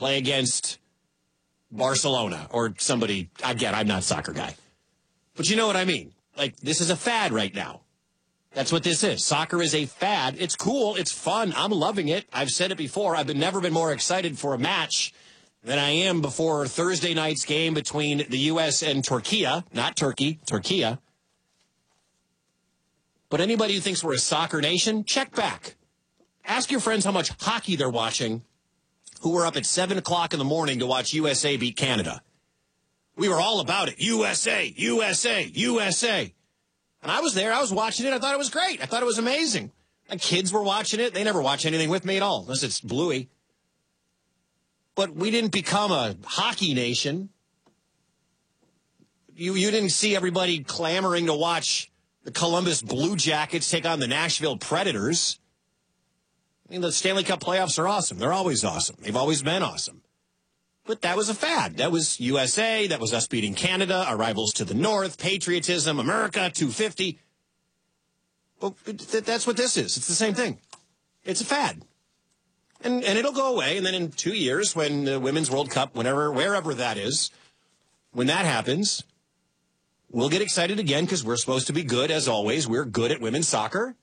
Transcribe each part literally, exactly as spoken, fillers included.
play against Barcelona or somebody. Again, I'm not a soccer guy. But you know what I mean? Like, this is a fad right now. That's what this is. Soccer is a fad. It's cool. It's fun. I'm loving it. I've said it before. I've been, never been more excited for a match than I am before Thursday night's game between the U S and Turkey. Not Turkey, Turkey. But anybody who thinks we're a soccer nation, check back. Ask your friends how much hockey they're watching who were up at seven o'clock in the morning to watch U S A beat Canada. We were all about it. U S A, U S A, U S A. And I was there. I was watching it. I thought it was great. I thought it was amazing. My kids were watching it. They never watch anything with me at all, unless it's Bluey. But we didn't become a hockey nation. You you didn't see everybody clamoring to watch the Columbus Blue Jackets take on the Nashville Predators. I mean, the Stanley Cup playoffs are awesome. They're always awesome. They've always been awesome. But that was a fad. That was U S A. That was us beating Canada, our rivals to the north, patriotism, America, two fifty. Well, that's what this is. It's the same thing. It's a fad. And and it'll go away. And then in two years, when the Women's World Cup, whenever, wherever that is, when that happens, we'll get excited again because we're supposed to be good, as always. We're good at women's soccer.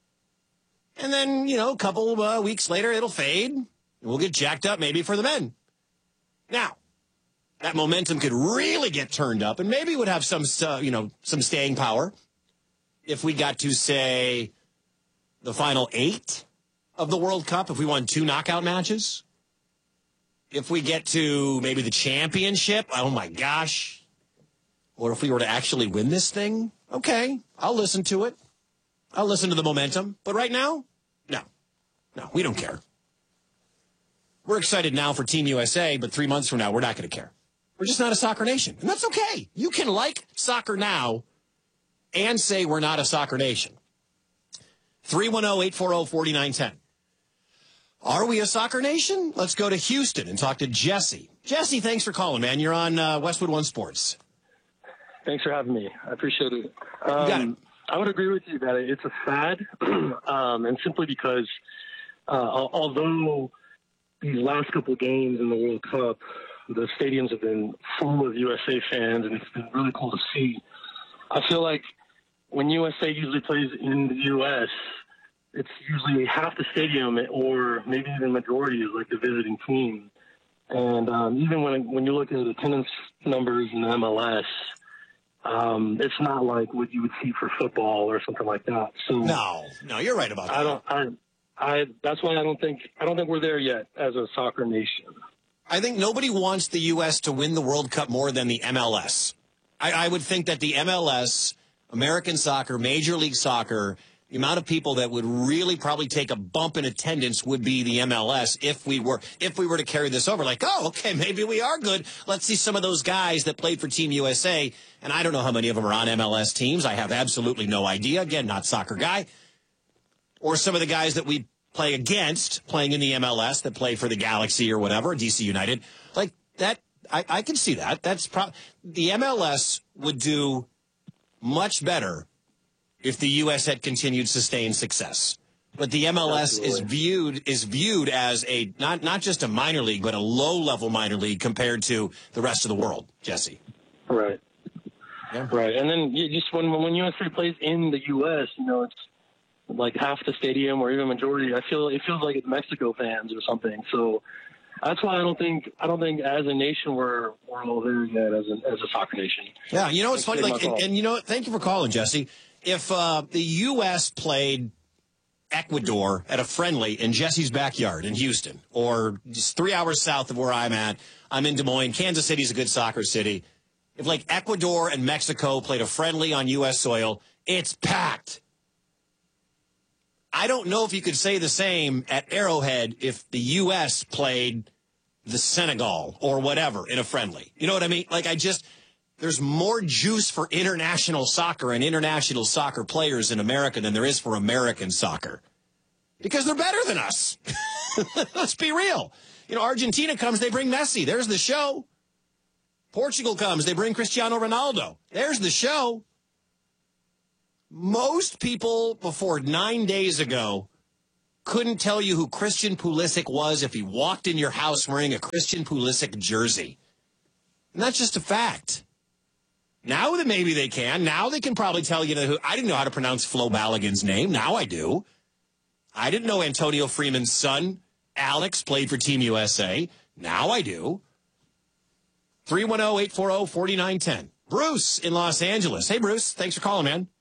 And then, you know, a couple uh, weeks later, it'll fade. And we'll get jacked up maybe for the men. Now, that momentum could really get turned up and maybe would have some, uh, you know, some staying power if we got to, say, the final eight of the World Cup, if we won two knockout matches. If we get to maybe the championship, oh, my gosh. Or if we were to actually win this thing, okay, I'll listen to it. I'll listen to the momentum. But right now, no. No, we don't care. We're excited now for Team U S A, but three months from now, we're not going to care. We're just not a soccer nation. And that's okay. You can like soccer now and say we're not a soccer nation. three one zero, eight four zero, four nine one zero. Are we a soccer nation? Let's go to Houston and talk to Jesse. Jesse, thanks for calling, man. You're on uh, Westwood One Sports. Thanks for having me. I appreciate it. Um, you got it. I would agree with you that it's a fad, um, and simply because uh, although these last couple of games in the World Cup, the stadiums have been full of U S A fans, and it's been really cool to see. I feel like when U S A usually plays in the U S, it's usually half the stadium, or maybe even majority, is like the visiting team. And um, even when when you look at attendance numbers in the M L S, um, it's not like what you would see for football or something like that. So no, no, you're right about that. I don't. I, I. That's why I don't think. I don't think we're there yet as a soccer nation. I think nobody wants the U S to win the World Cup more than the M L S. I, I would think that the M L S, American soccer, Major League Soccer, the amount of people that would really probably take a bump in attendance would be the M L S if we were if we were to carry this over. Like, oh, okay, maybe we are good. Let's see some of those guys that played for Team U S A. And I don't know how many of them are on M L S teams. I have absolutely no idea. Again, not soccer guy. Or some of the guys that we play against playing in the M L S that play for the Galaxy or whatever, D C United. Like that, I, I can see that. That's pro- the M L S would do much better if the U S had continued sustained success. But the M L S Absolutely. is viewed is viewed as a not not just a minor league, but a low-level minor league compared to the rest of the world, Jesse. Right. Yeah. Right. And then you just when when U S A plays in the U S, you know, it's like half the stadium or even majority. I feel it feels like it's Mexico fans or something. So that's why I don't think I don't think as a nation we're we're all there yet as a as a soccer nation. Yeah, you know it's funny, like, and, and you know, thank you for calling, Jesse. If uh, the U S played Ecuador at a friendly in Jesse's backyard in Houston, or just three hours south of where I'm at, I'm in Des Moines. Kansas City's a good soccer city. If like Ecuador and Mexico played a friendly on U S soil, it's packed. I don't know if you could say the same at Arrowhead if the U S played the Senegal or whatever in a friendly. You know what I mean? Like, I just, there's more juice for international soccer and international soccer players in America than there is for American soccer. Because they're better than us. Let's be real. You know, Argentina comes, they bring Messi. There's the show. Portugal comes, they bring Cristiano Ronaldo. There's the show. Most people before nine days ago couldn't tell you who Christian Pulisic was if he walked in your house wearing a Christian Pulisic jersey. And that's just a fact. Now that maybe they can. Now they can probably tell you who. I didn't know how to pronounce Flo Balogun's name. Now I do. I didn't know Antonio Freeman's son, Alex, played for Team U S A. Now I do. three one zero, eight four zero, four nine one zero. Bruce in Los Angeles. Hey, Bruce. Thanks for calling, man.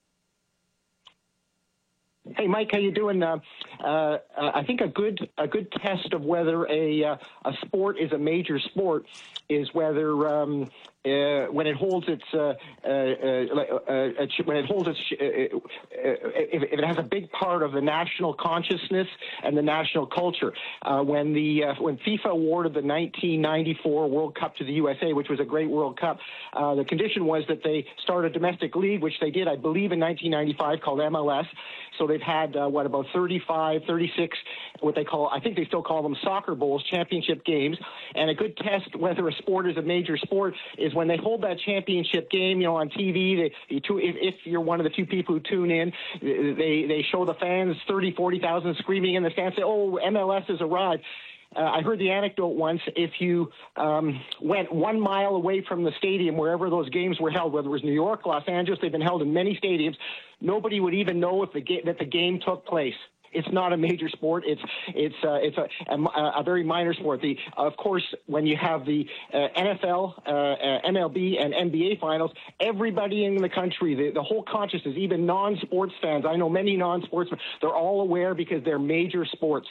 Hey, Mike, how you doing? Uh, uh, I think a good a good test of whether a uh, a sport is a major sport is whether um, uh, when it holds its uh, uh, uh, uh, when it holds its uh, uh, if, if it has a big part of the national consciousness and the national culture. Uh, when the uh, when FIFA awarded the nineteen ninety-four World Cup to the U S A, which was a great World Cup, uh, the condition was that they start a domestic league, which they did, I believe, in nineteen ninety-five, called M L S. So they've had, uh, what, about thirty-five, thirty-six, what they call, I think they still call them soccer bowls, championship games. And a good test whether a sport is a major sport is when they hold that championship game, you know, on T V. They, you tu- if, if you're one of the few people who tune in, they, they show the fans, thirty, forty thousand screaming in the stands, say, oh, M L S has arrived. Uh, I heard the anecdote once, if you um, went one mile away from the stadium, wherever those games were held, whether it was New York, Los Angeles, they've been held in many stadiums, nobody would even know if the ga- that the game took place. It's not a major sport. It's it's uh, it's a, a, a very minor sport. The of course, when you have the uh, N F L, uh, uh, M L B, and N B A finals, everybody in the country, the, the whole consciousness, even non-sports fans, I know many non-sports, they're all aware because they're major sports.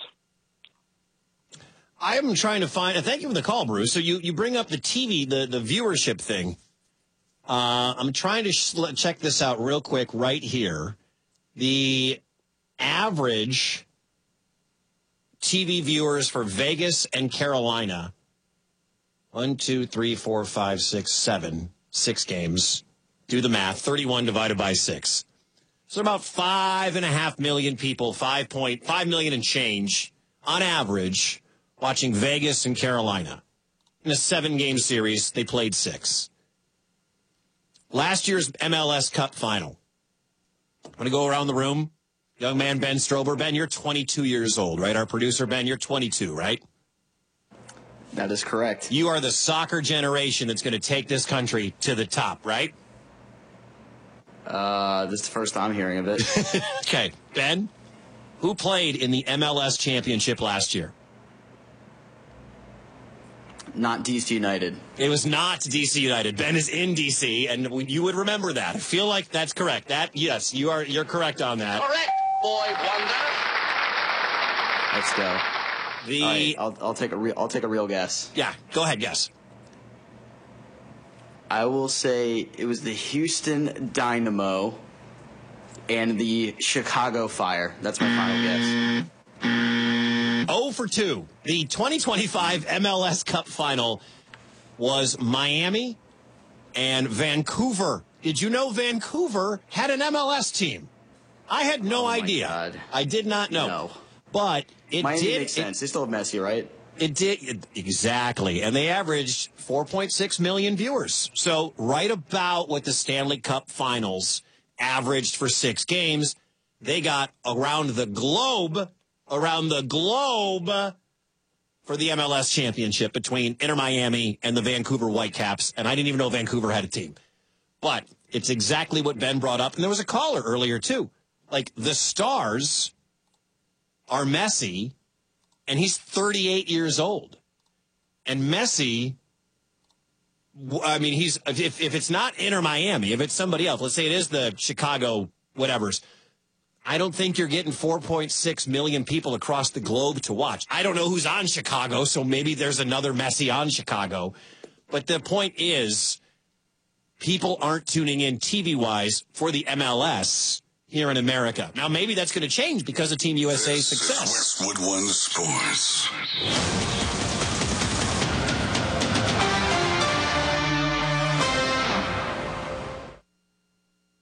I am trying to find, thank you for the call, Bruce. So you, you bring up the T V, the, the viewership thing. Uh, I'm trying to sh- check this out real quick right here. The average T V viewers for Vegas and Carolina, one, two, three, four, five, six, seven, six games. Do the math, thirty-one divided by six. So about five and a half million people, five point five million and change on average, watching Vegas and Carolina. In a seven-game series, they played six. Last year's M L S Cup final. I'm going to go around the room. Young man Ben Strober. Ben, you're twenty-two years old, right? Our producer, Ben, you're twenty-two, right? That is correct. You are the soccer generation that's going to take this country to the top, right? Uh, this is the first I'm hearing of it. Okay. Ben, who played in the M L S championship last year? Not D C United. It was not D C United. Ben is in D C, and you would remember that. I feel like that's correct. That yes, you are. You're correct on that. Correct, boy wonder. Let's go. The All right, I'll, I'll take a real. I'll take a real guess. Yeah, go ahead, guess. I will say it was the Houston Dynamo and the Chicago Fire. That's my final guess. oh for two. The twenty twenty-five M L S Cup final was Miami and Vancouver. Did you know Vancouver had an M L S team? I had no oh idea. God. I did not know. No. But it Miami did makes sense. It, they still have Messi, right? It did it, exactly, and they averaged four point six million viewers. So right about what the Stanley Cup Finals averaged for six games, they got around the globe, around the globe for the M L S championship between Inter Miami and the Vancouver Whitecaps. And I didn't even know Vancouver had a team, but it's exactly what Ben brought up. And there was a caller earlier too, like the Stars are Messi. And he's thirty-eight years old. And Messi, I mean, he's if, if it's not Inter Miami, if it's somebody else, let's say it is the Chicago whatevers, I don't think you're getting four point six million people across the globe to watch. I don't know who's on Chicago, so maybe there's another Messi on Chicago. But the point is, people aren't tuning in T V-wise for the M L S here in America. Now, maybe that's going to change because of Team U S A's this success. Is Westwood One Sports.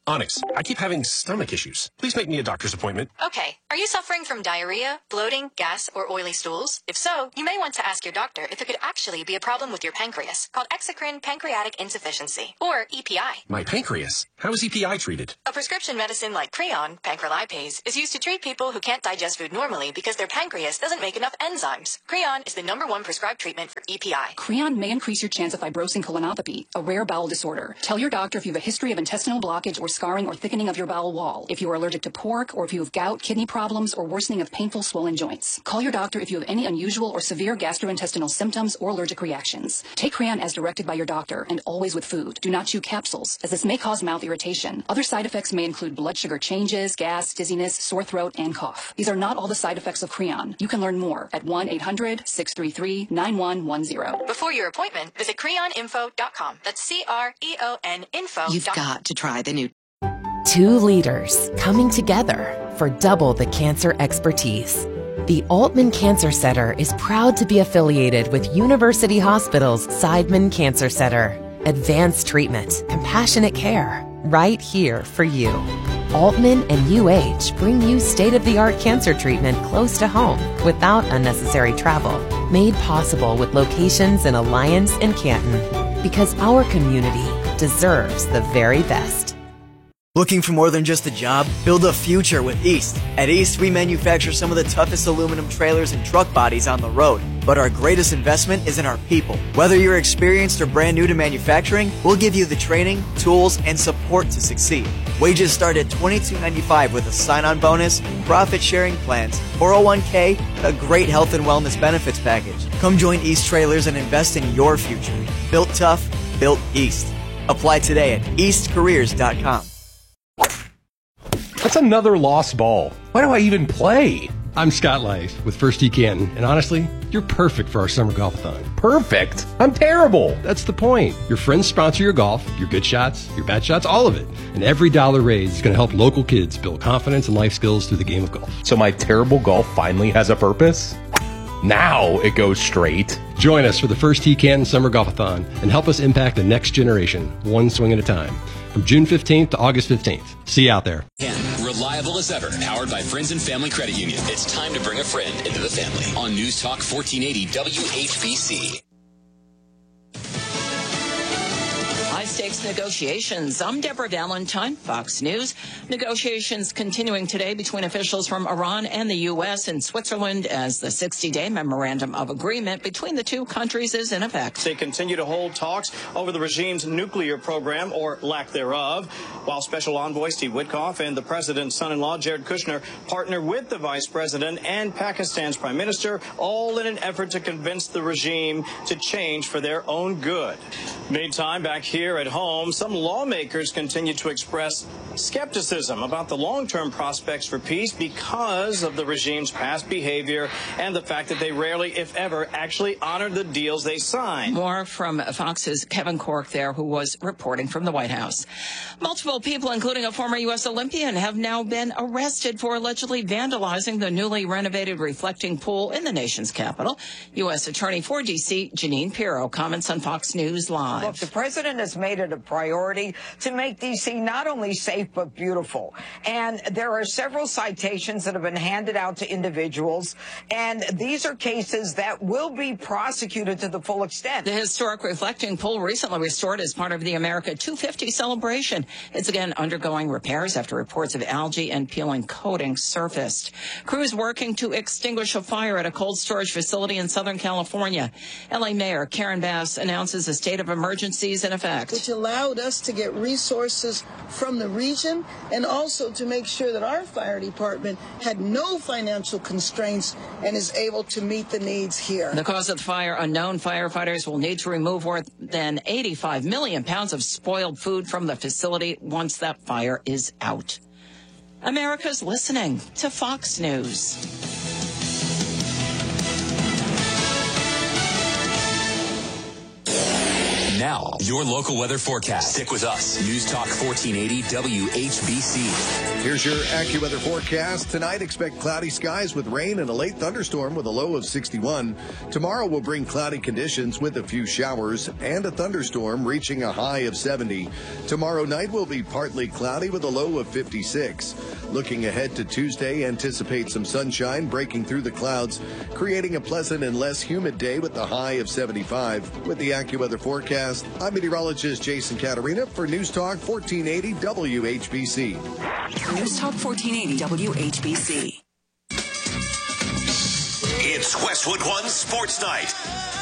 Onyx, I keep having stomach issues. Please make me a doctor's appointment. Okay. Are you suffering from diarrhea, bloating, gas, or oily stools? If so, you may want to ask your doctor if it could actually be a problem with your pancreas, called exocrine pancreatic insufficiency, or E P I. My pancreas? How is E P I treated? A prescription medicine like Creon, pancrelipase, is used to treat people who can't digest food normally because their pancreas doesn't make enough enzymes. Creon is the number one prescribed treatment for E P I. Creon may increase your chance of fibrosing colonopathy, a rare bowel disorder. Tell your doctor if you have a history of intestinal blockage or scarring or thickening of your bowel wall, if you are allergic to pork, or if you have gout, kidney problems, or worsening of painful swollen joints. Call your doctor if you have any unusual or severe gastrointestinal symptoms or allergic reactions. Take Creon as directed by your doctor and always with food. Do not chew capsules, as this may cause mouth irritation. Other side effects may include blood sugar changes, gas, dizziness, sore throat, and cough. These are not all the side effects of Creon. You can learn more at one eight hundred, six three three, nine one one zero. Before your appointment, visit creon info dot com. That's C R E O N info. You've got to try the new. Two leaders coming together for double the cancer expertise. The Altman Cancer Center is proud to be affiliated with University Hospital's Seidman Cancer Center. Advanced treatment, compassionate care, right here for you. Altman and U H bring you state-of-the-art cancer treatment close to home without unnecessary travel. Made possible with locations in Alliance and Canton. Because our community deserves the very best. Looking for more than just a job? Build a future with East. At East, we manufacture some of the toughest aluminum trailers and truck bodies on the road. But our greatest investment is in our people. Whether you're experienced or brand new to manufacturing, we'll give you the training, tools, and support to succeed. Wages start at twenty-two ninety-five with a sign-on bonus, profit-sharing plans, four oh one k, and a great health and wellness benefits package. Come join East Trailers and invest in your future. Built tough, built East. Apply today at east careers dot com. That's another lost ball. Why do I even play? I'm Scott Life with First Tee Canton, and honestly, you're perfect for our summer golf-a-thon. Perfect? I'm terrible. That's the point. Your friends sponsor your golf, your good shots, your bad shots, all of it. And every dollar raised is going to help local kids build confidence and life skills through the game of golf. So my terrible golf finally has a purpose? Now it goes straight. Join us for the First Tee Canton Summer Golf-a-thon and help us impact the next generation, one swing at a time. From June fifteenth to August fifteenth. See you out there. Reliable as ever, powered by Friends and Family Credit Union. It's time to bring a friend into the family on News Talk fourteen eighty W H B C. High-stakes negotiations. I'm Deborah Valentine, Fox News. Negotiations continuing today between officials from Iran and the U S and Switzerland as the sixty-day memorandum of agreement between the two countries is in effect. They continue to hold talks over the regime's nuclear program, or lack thereof, while Special Envoy Steve Witkoff and the president's son-in-law, Jared Kushner, partner with the vice president and Pakistan's prime minister, all in an effort to convince the regime to change for their own good. Meantime, back here at home, some lawmakers continue to express skepticism about the long-term prospects for peace because of the regime's past behavior and the fact that they rarely, if ever, actually honor the deals they signed. More from Fox's Kevin Corke there, who was reporting from the White House. Multiple people, including a former U S Olympian, have now been arrested for allegedly vandalizing the newly renovated reflecting pool in the nation's capital. U S Attorney for D C, Jeanine Pirro, comments on Fox News Live. Look, the president has made it a priority to make D C not only safe but beautiful. And there are several citations that have been handed out to individuals, and these are cases that will be prosecuted to the full extent. The historic reflecting pool recently restored as part of the America two fifty celebration. It's again undergoing repairs after reports of algae and peeling coating surfaced. Crews working to extinguish a fire at a cold storage facility in Southern California. L A Mayor Karen Bass announces a state of emergencies in effect, which allowed us to get resources from the region and also to make sure that our fire department had no financial constraints and is able to meet the needs here. The cause of the fire unknown. Firefighters will need to remove more than eighty-five million pounds of spoiled food from the facility once that fire is out. America's listening to Fox News. Now Now, your local weather forecast. Stick with us. News Talk fourteen eighty W H B C. Here's your AccuWeather forecast. Tonight, expect cloudy skies with rain and a late thunderstorm with a low of sixty-one. Tomorrow will bring cloudy conditions with a few showers and a thunderstorm reaching a high of seventy. Tomorrow night will be partly cloudy with a low of fifty-six. Looking ahead to Tuesday, anticipate some sunshine breaking through the clouds, creating a pleasant and less humid day with a high of seventy-five. With the AccuWeather forecast, I'm meteorologist Jason Caterina for News Talk fourteen eighty W H B C. News Talk fourteen eighty W H B C. It's Westwood One Sports Night.